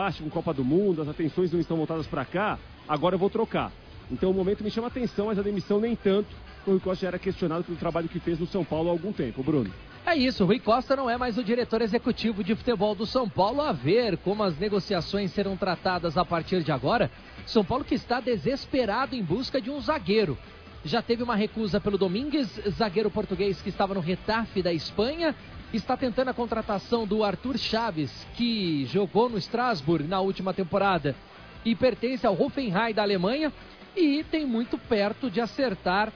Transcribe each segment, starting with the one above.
com Copa do Mundo, as atenções não estão voltadas para cá, agora eu vou trocar. Então o momento me chama atenção, mas a demissão nem tanto. O Rui Costa já era questionado pelo trabalho que fez no São Paulo há algum tempo, Bruno. É isso, o Rui Costa não é mais o diretor executivo de futebol do São Paulo. A ver como as negociações serão tratadas a partir de agora. São Paulo que está desesperado em busca de um zagueiro. Já teve uma recusa pelo Domingues, zagueiro português que estava no Getafe da Espanha. Está tentando a contratação do Arthur Chaves, que jogou no Strasbourg na última temporada e pertence ao Hoffenheim da Alemanha. E tem muito perto de acertar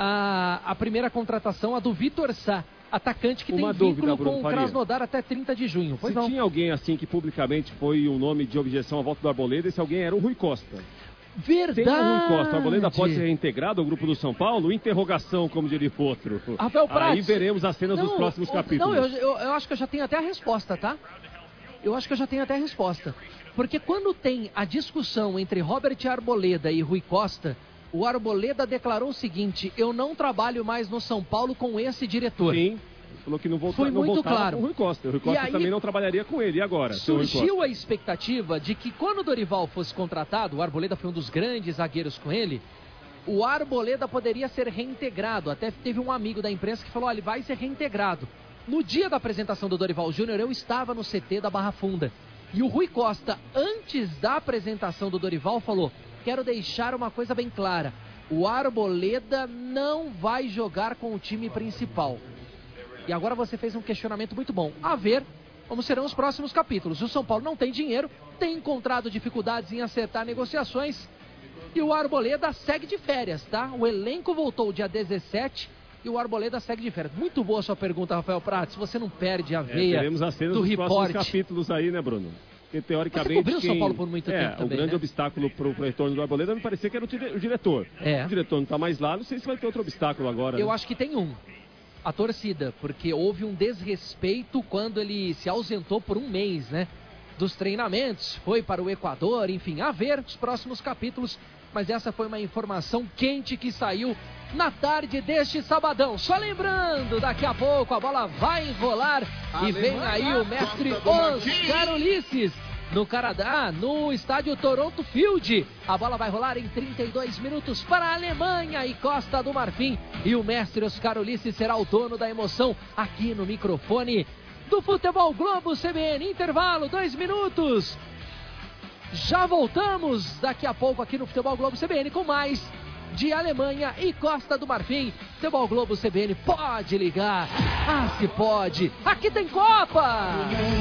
a primeira contratação, a do Vitor Sá, atacante que tem vínculo com o Krasnodar até 30 de junho. Pois não. Tinha alguém assim que publicamente foi um nome de objeção à volta do Arboleda, esse alguém era o Rui Costa. Verdade. Tem o Rui Costa, o Arboleda pode ser reintegrado ao grupo do São Paulo? Interrogação, como diria o outro. Rafael Prats. Aí veremos as cenas dos próximos capítulos. Não, eu acho que eu já tenho até a resposta, tá? Eu acho que eu já tenho até a resposta. Porque quando tem a discussão entre Robert Arboleda e Rui Costa, o Arboleda declarou o seguinte: eu não trabalho mais no São Paulo com esse diretor. Sim. Falou que não Foi muito claro. Com o Rui Costa. O Rui Costa também não trabalharia com ele. E agora? Surgiu a expectativa de que quando o Dorival fosse contratado, o Arboleda foi um dos grandes zagueiros com ele, o Arboleda poderia ser reintegrado. Até teve um amigo da imprensa que falou: olha, ele vai ser reintegrado. No dia da apresentação do Dorival Júnior, eu estava no CT da Barra Funda. E o Rui Costa, antes da apresentação do Dorival, falou: quero deixar uma coisa bem clara. O Arboleda não vai jogar com o time principal. E agora você fez um questionamento muito bom. A ver como serão os próximos capítulos. O São Paulo não tem dinheiro, tem encontrado dificuldades em acertar negociações. E o Arboleda segue de férias, tá? O elenco voltou dia 17 e o Arboleda segue de férias. Muito boa a sua pergunta, Rafael Prats. Você não perde a veia teremos as cenas do dos report. Próximos capítulos aí, né, Bruno? Porque, teoricamente, você cobriu o São Paulo por muito tempo também, o grande né? obstáculo para o retorno do Arboleda me parecia que era o diretor. O diretor não está mais lá, não sei se vai ter outro obstáculo agora. Eu acho que tem um. A torcida, porque houve um desrespeito quando ele se ausentou por um mês, né? Dos treinamentos, foi para o Equador, enfim, a ver os próximos capítulos. Mas essa foi uma informação quente que saiu na tarde deste sabadão. Só lembrando, daqui a pouco a bola vai enrolar e vem aí o mestre Oscar Ulisses. No Canadá, no estádio Toronto Field. A bola vai rolar em 32 minutos para a Alemanha e Costa do Marfim. E o mestre Oscar Ulisses será o dono da emoção aqui no microfone do Futebol Globo CBN. Intervalo, 2 minutos. Já voltamos daqui a pouco aqui no Futebol Globo CBN com mais de Alemanha e Costa do Marfim. Futebol Globo CBN, pode ligar. Ah, se pode. Aqui tem Copa!